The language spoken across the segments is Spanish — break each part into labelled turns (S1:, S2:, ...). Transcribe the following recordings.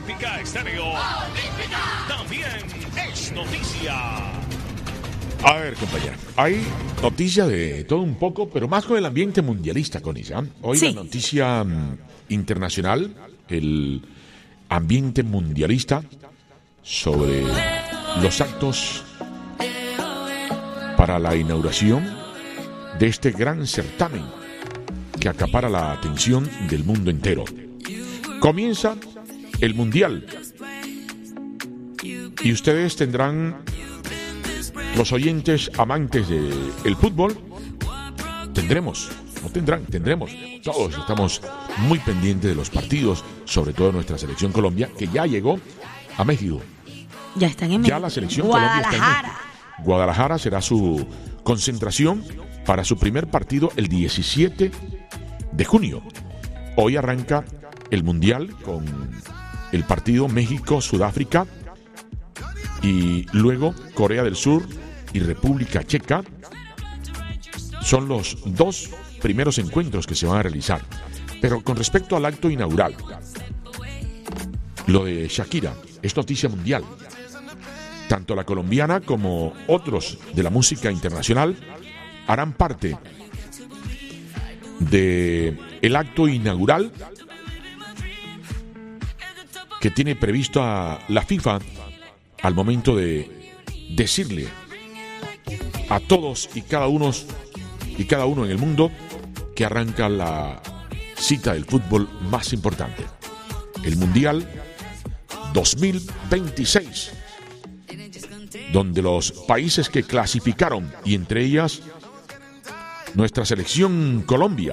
S1: Olímpica Estéreo. También es noticia.
S2: A ver, compañera, hay noticia de todo un poco, pero más con el ambiente mundialista, Conisa. Hoy
S3: Sí.
S2: la noticia internacional, el ambiente mundialista sobre los actos para la inauguración de este gran certamen que acapara la atención del mundo entero. Comienza el Mundial y ustedes tendrán, los oyentes amantes del fútbol, tendremos todos estamos muy pendientes de los partidos, sobre todo de nuestra selección Colombia, que ya llegó a México.
S3: Ya están en
S2: Ya la selección Colombia está en
S3: Guadalajara.
S2: México. Guadalajara será su concentración para su primer partido el 17 de junio. Hoy arranca el Mundial con el partido México-Sudáfrica y luego Corea del Sur y República Checa. Son los dos primeros encuentros que se van a realizar. Pero con respecto al acto inaugural, lo de Shakira es noticia mundial. Tanto la colombiana como otros de la música internacional harán parte de el acto inaugural que tiene previsto a la FIFA al momento de decirle a todos y cada uno en el mundo que arranca la cita del fútbol más importante, el Mundial 2026, donde los países que clasificaron, y entre ellas nuestra selección Colombia,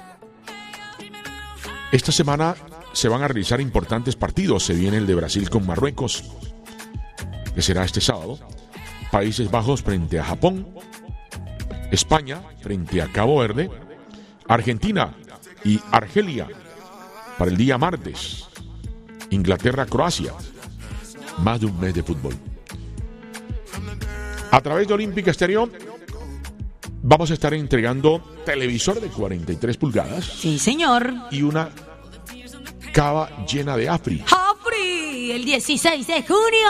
S2: esta semana se van a realizar importantes partidos. Se viene el de Brasil con Marruecos, que será este sábado, Países Bajos frente a Japón, España frente a Cabo Verde, Argentina y Argelia para el día martes, Inglaterra-Croacia. Más de un mes de fútbol. A través de Olímpica Estéreo vamos a estar entregando televisor de 43 pulgadas
S3: Sí, señor.
S2: y una cava llena de Afri
S3: ¡Afri! El 16 de junio.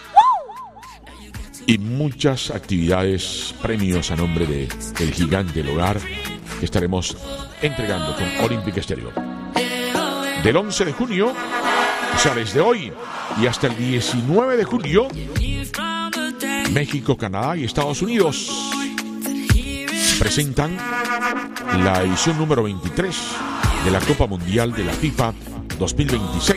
S2: y muchas actividades, premios a nombre de El Gigante del Hogar que estaremos entregando con Olímpica Estéreo. Del 11 de junio, o sea, desde hoy y hasta el 19 de julio, México, Canadá y Estados Unidos presentan la edición número 23 de la Copa Mundial de la FIFA 2026.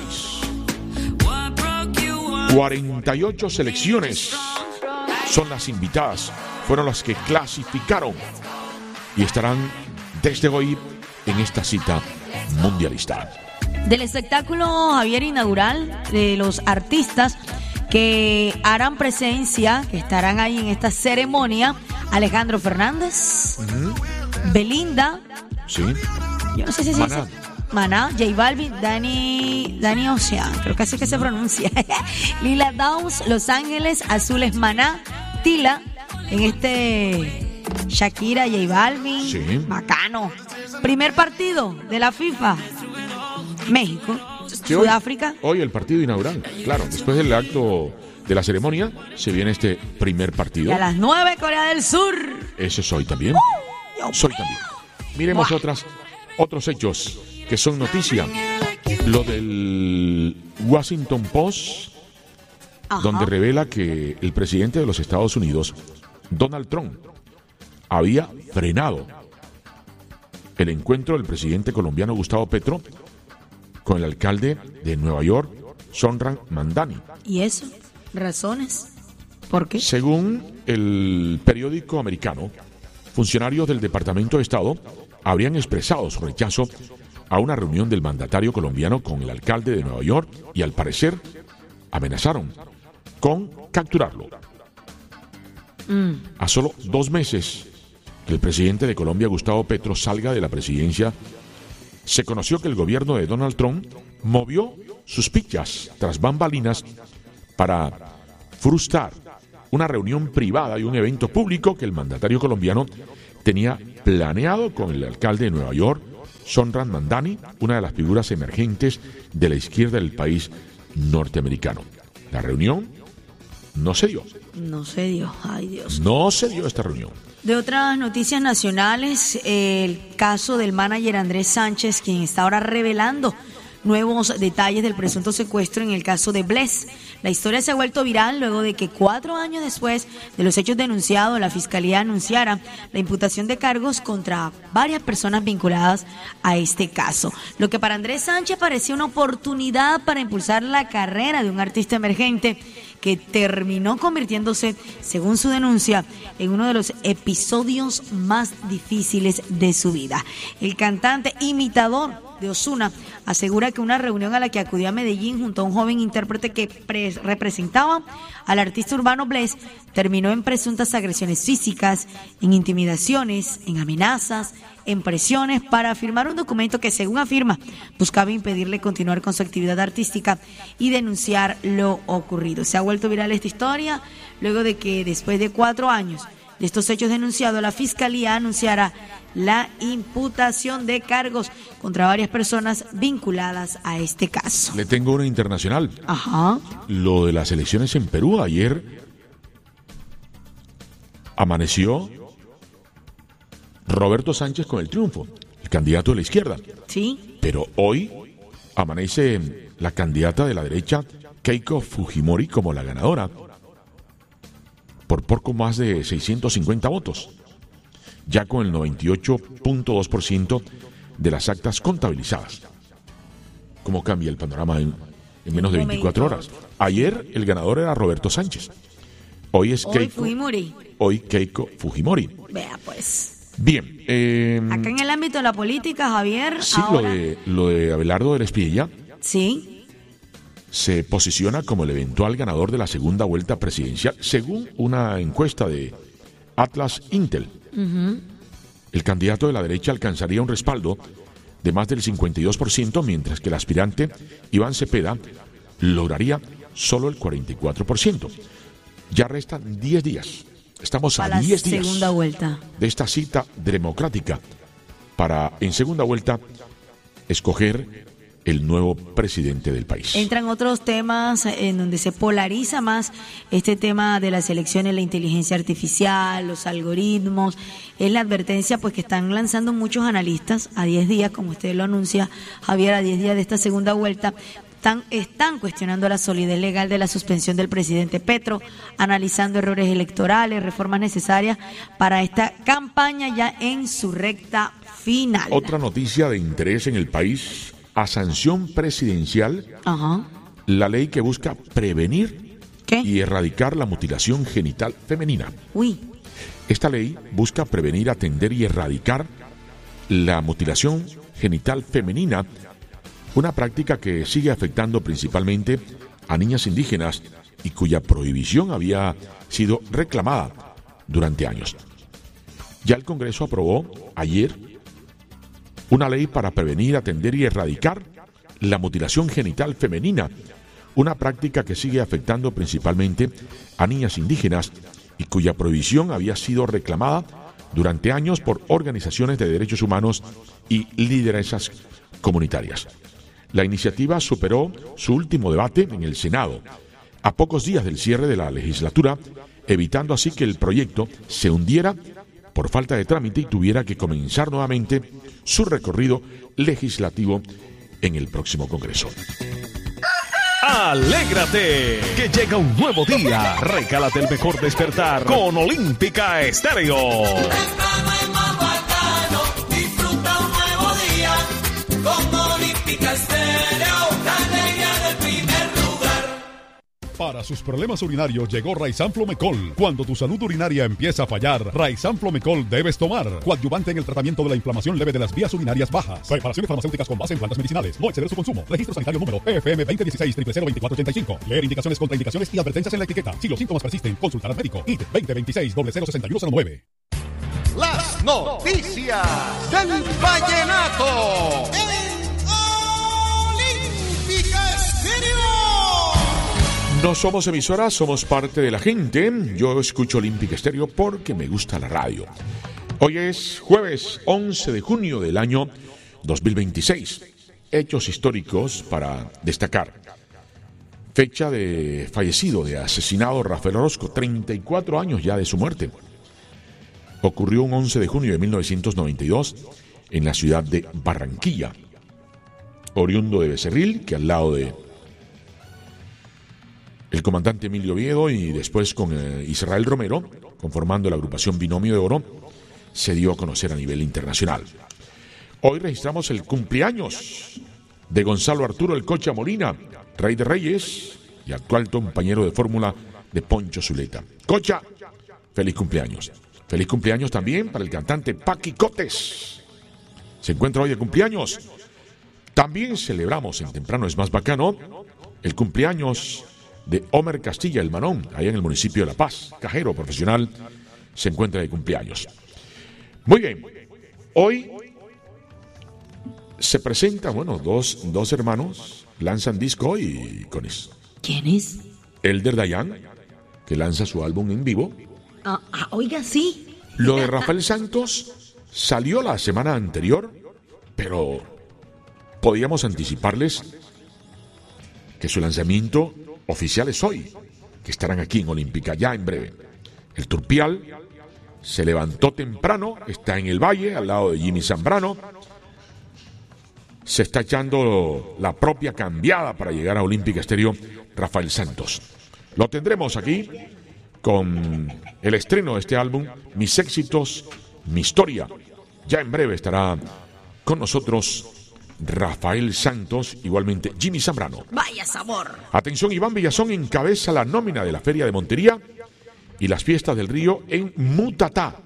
S2: 48 selecciones son las invitadas, fueron las que clasificaron y estarán desde hoy en esta cita mundialista.
S3: Del espectáculo, Javier, inaugural de los artistas que harán presencia, que estarán ahí en esta ceremonia: Alejandro Fernández, Belinda,
S2: Sí,
S3: yo no sé si se
S2: Maná.
S3: dice Maná, J Balvin, Dani Ocean, creo que así que se pronuncia. Lila Downs, Los Ángeles Azules, Maná, Tila, en este Shakira, J Balvin,
S2: Sí.
S3: bacano. Primer partido de la FIFA, México,
S2: Sí,
S3: Sudáfrica.
S2: Hoy el partido inaugural, claro, después del acto de la ceremonia se viene este primer partido.
S3: Y a las 9, Corea del Sur.
S2: Ese es hoy también.
S3: Dios
S2: Soy
S3: mío.
S2: también. Miremos
S3: Buah.
S2: otros hechos que son noticia. Lo del Washington Post,
S3: Ajá.
S2: donde revela que el presidente de los Estados Unidos, Donald Trump, había frenado el encuentro del presidente colombiano Gustavo Petro con el alcalde de Nueva York, Zohran Mamdani.
S3: ¿Y eso? ¿Razones? ¿Por qué?
S2: Según el periódico americano, funcionarios del Departamento de Estado habrían expresado su rechazo a una reunión del mandatario colombiano con el alcalde de Nueva York y, al parecer, amenazaron con capturarlo. A solo 2 meses que el presidente de Colombia, Gustavo Petro, salga de la presidencia, se conoció que el gobierno de Donald Trump movió sus fichas tras bambalinas para frustrar una reunión privada y un evento público que el mandatario colombiano tenía planeado con el alcalde de Nueva York, Zohran Mamdani, una de las figuras emergentes de la izquierda del país norteamericano. La reunión no se dio.
S3: No se dio, ay Dios.
S2: No se dio esta reunión.
S3: De otras noticias nacionales, el caso del manager Andrés Sánchez, quien está ahora revelando nuevos detalles del presunto secuestro en el caso de Bless. La historia se ha vuelto viral luego de que 4 años después de los hechos denunciados, la Fiscalía anunciara la imputación de cargos contra varias personas vinculadas a este caso. Lo que para Andrés Sánchez parecía una oportunidad para impulsar la carrera de un artista emergente que terminó convirtiéndose, según su denuncia, en uno de los episodios más difíciles de su vida. El cantante imitador de Ozuna asegura que una reunión a la que acudió a Medellín junto a un joven intérprete que representaba al artista urbano Bless terminó en presuntas agresiones físicas, en intimidaciones, en amenazas, en presiones para firmar un documento que, según afirma, buscaba impedirle continuar con su actividad artística y denunciar lo ocurrido. Se ha vuelto viral esta historia luego de que después de 4 años de estos hechos denunciados, la Fiscalía anunciara la imputación de cargos contra varias personas vinculadas a este caso.
S2: Le tengo una internacional.
S3: Ajá.
S2: Lo de las elecciones en Perú. Ayer amaneció Roberto Sánchez con el triunfo, el candidato de la izquierda.
S3: Sí.
S2: Pero hoy amanece la candidata de la derecha, Keiko Fujimori, como la ganadora, por poco más de 650 votos, ya con el 98.2% de las actas contabilizadas. ¿Cómo cambia el panorama en menos de 24 horas? Ayer el ganador era Roberto Sánchez. Hoy es Keiko
S3: Fujimori.
S2: Hoy Keiko Fujimori.
S3: Vea pues.
S2: Bien.
S3: Acá en el ámbito de la política, Javier.
S2: Sí,
S3: ahora...
S2: lo de Abelardo de la Espriella.
S3: Sí.
S2: Se posiciona como el eventual ganador de la segunda vuelta presidencial, según una encuesta de Atlas Intel.
S3: Uh-huh.
S2: El candidato de la derecha alcanzaría un respaldo de más del 52%, mientras que el aspirante Iván Cepeda lograría solo el 44%. Ya restan 10 días. Estamos a 10 días
S3: segunda vuelta
S2: de esta cita democrática para, en segunda vuelta, escoger el nuevo presidente del país.
S3: Entran otros temas en donde se polariza más este tema de las elecciones, la inteligencia artificial, los algoritmos. Es la advertencia pues que están lanzando muchos analistas a 10 días, como usted lo anuncia, Javier, a 10 días de esta segunda vuelta. Están cuestionando la solidez legal de la suspensión del presidente Petro, analizando errores electorales, reformas necesarias para esta campaña ya en su recta final.
S2: Otra noticia de interés en el país: a sanción presidencial,
S3: ajá,
S2: la ley que busca prevenir
S3: ¿qué?
S2: Y erradicar la mutilación genital femenina.
S3: Uy.
S2: Esta ley busca prevenir, atender y erradicar la mutilación genital femenina, una práctica que sigue afectando principalmente a niñas indígenas y cuya prohibición había sido reclamada durante años. Ya el Congreso aprobó ayer una ley para prevenir, atender y erradicar la mutilación genital femenina, una práctica que sigue afectando principalmente a niñas indígenas y cuya prohibición había sido reclamada durante años por organizaciones de derechos humanos y lideresas comunitarias. La iniciativa superó su último debate en el Senado, a pocos días del cierre de la legislatura, evitando así que el proyecto se hundiera por falta de trámite y tuviera que comenzar nuevamente su recorrido legislativo en el próximo Congreso.
S1: ¡Alégrate! Que llega un nuevo día. Regálate el mejor despertar con Olímpica Estéreo.
S4: Disfruta un nuevo día con Olímpica Estéreo, la alegría del primer lugar.
S5: Para sus problemas urinarios llegó Raizan Flomecol. Cuando tu salud urinaria empieza a fallar, Raizan Flomecol debes tomar. Coadyuvante en el tratamiento de la inflamación leve de las vías urinarias bajas. Preparaciones farmacéuticas con base en plantas medicinales. No exceder su consumo. Registro sanitario número FM 2016-002485. Leer indicaciones, contraindicaciones y advertencias en la etiqueta. Si los síntomas persisten, consultar al médico. ID 2026-006109.
S6: Las noticias del vallenato. Olímpica Estéreo.
S2: No somos emisoras, somos parte de la gente. Yo escucho Olímpica Estéreo porque me gusta la radio. Hoy es jueves 11 de junio del año 2026. Hechos históricos para destacar. Fecha de fallecido, de asesinado Rafael Orozco, 34 años ya de su muerte. Ocurrió un 11 de junio de 1992 en la ciudad de Barranquilla. Oriundo de Becerril, que al lado de el comandante Emilio Oviedo y después con Israel Romero, conformando la agrupación Binomio de Oro, se dio a conocer a nivel internacional. Hoy registramos el cumpleaños de Gonzalo Arturo El Cocha Molina, Rey de Reyes y actual compañero de fórmula de Poncho Zuleta. Cocha, feliz cumpleaños. Feliz cumpleaños también para el cantante Paqui Cotes. Se encuentra hoy de cumpleaños. También celebramos en Temprano es Más Bacano el cumpleaños de Homer Castilla, el Manón, allá en el municipio de La Paz. Cajero profesional, se encuentra de cumpleaños. Muy bien, hoy se presentan, dos hermanos, lanzan disco y con eso.
S3: ¿Quién es?
S2: Elder Dayan, que lanza su álbum en vivo.
S3: Oiga, sí.
S2: Lo de Rafael Santos salió la semana anterior, pero podíamos anticiparles que su lanzamiento oficial es hoy, que estarán aquí en Olímpica ya en breve. El Turpial se levantó temprano, está en el Valle, al lado de Jimmy Zambrano. Se está echando la propia cambiada para llegar a Olímpica Estéreo, Rafael Santos. Lo tendremos aquí con el estreno de este álbum, Mis Éxitos, Mi Historia. Ya en breve estará con nosotros Rafael Santos, igualmente Jimmy Zambrano.
S3: Vaya sabor.
S2: Atención, Iván Villazón encabeza la nómina de la Feria de Montería y las fiestas del río en Mutatá.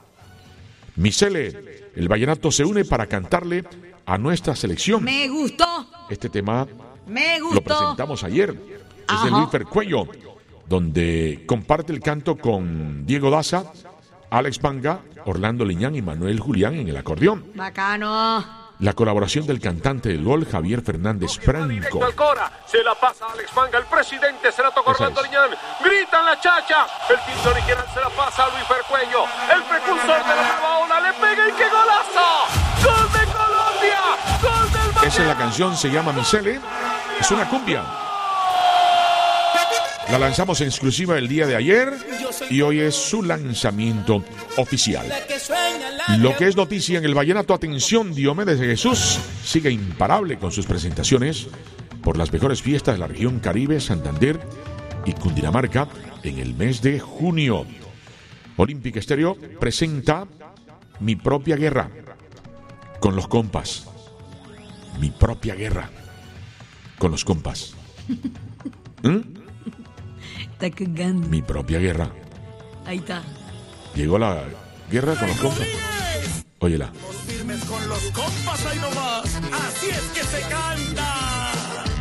S2: Misele, el vallenato se une para cantarle a nuestra selección.
S3: Me gustó.
S2: Este tema
S3: Me gustó.
S2: lo presentamos ayer. Es de Luis Fercuello, donde comparte el canto con Diego Daza, Alex Manga, Orlando Liñán y Manuel Julián en el acordeón.
S3: Bacano.
S2: La colaboración del cantante del gol, Javier Fernández Franco.
S7: Se la pasa a Alex Manga, el presidente se la toca Orlando Liñán. Gritan la chacha. El quinto original se la pasa a Luis Fercuello. El precursor de la nueva ola le pega y ¡qué golazo! ¡Gol de Colombia! ¡Gol del Valle!
S2: Esa es la canción, se llama Misele. Es una cumbia. La lanzamos en exclusiva el día de ayer y hoy es su lanzamiento oficial. Lo que es noticia en el vallenato, atención, Diomedes de Jesús sigue imparable con sus presentaciones por las mejores fiestas de la región Caribe, Santander y Cundinamarca en el mes de junio. Olímpica Estéreo presenta Mi Propia Guerra con los compas. Mi propia guerra con los compas.
S3: Está cagando.
S2: Mi propia guerra.
S3: Ahí está.
S2: Llegó la guerra con los compas. Óyela.
S7: Firmes con los compas ahí nomás. Así es que se canta.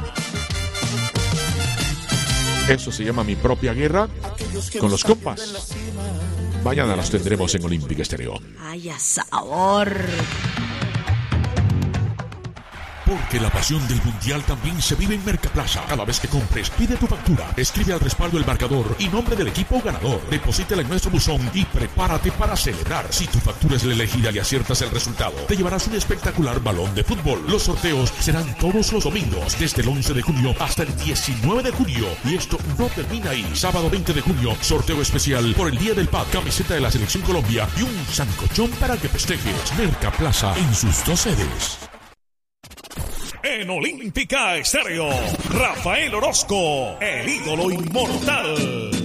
S2: Eso se llama Mi Propia Guerra con los compas. Mañana las tendremos en Olímpica Estéreo.
S3: Ay, a sabor.
S1: Porque la pasión del Mundial también se vive en Mercaplaza. Cada vez que compres, pide tu factura, escribe al respaldo el marcador y nombre del equipo ganador. Deposítala en nuestro buzón y prepárate para celebrar. Si tu factura es la elegida y aciertas el resultado, te llevarás un espectacular balón de fútbol. Los sorteos serán todos los domingos, desde el 11 de junio hasta el 19 de junio. Y esto no termina ahí. Sábado 20 de junio, sorteo especial por el Día del Pad, camiseta de la Selección Colombia y un sancochón para que festejes. Mercaplaza en sus 2 sedes. En Olímpica Estéreo, Rafael Orozco, el ídolo inmortal.